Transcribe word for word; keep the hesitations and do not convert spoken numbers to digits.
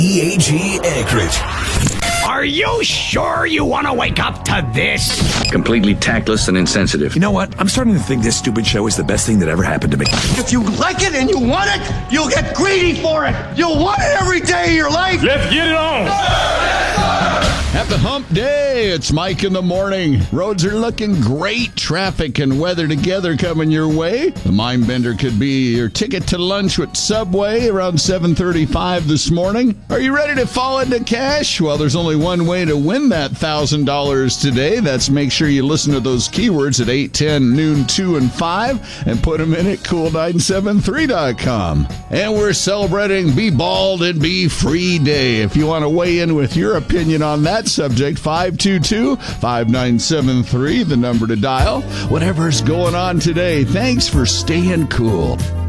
E A G Anchorage. Are you sure you want to wake up to this? Completely tactless and insensitive. You know what? I'm starting to think this stupid show is the best thing that ever happened to me. If you like it and you want it, you'll get greedy for it. You'll want it every day of your life. Let's get it on. Happy hump day. It's Mike in the morning. Roads are looking great. Traffic and weather together coming your way. The mind bender could be your ticket to lunch with Subway around seven thirty-five this morning. Are you ready to fall into cash? Well, there's only one way to win that one thousand dollars today. That's make sure you listen to those keywords at eight, ten, noon, two, and five and put them in at cool nine seven three dot com. And we're celebrating Be Bald and Be Free Day. If you want to weigh in with your opinion on that subject, five two two, five nine seven three, the number to dial. Whatever's going on today, thanks for staying cool.